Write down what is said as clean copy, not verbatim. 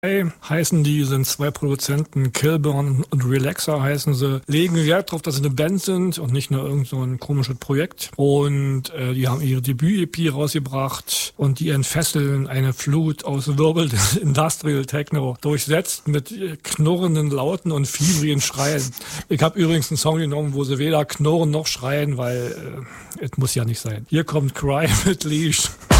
heißen die, sind zwei Produzenten, Killburn und Relaxer heißen sie, legen Wert darauf, dass sie eine Band sind und nicht nur irgend so ein komisches Projekt. Und die haben ihre Debüt-EP rausgebracht und die entfesseln eine Flut aus Wirbel des Industrial Techno, durchsetzt mit knurrenden Lauten und fieberigen Schreien. Ich habe übrigens einen Song genommen, wo sie weder knurren noch schreien, weil es muss ja nicht sein. Hier kommt Cry mit Leash.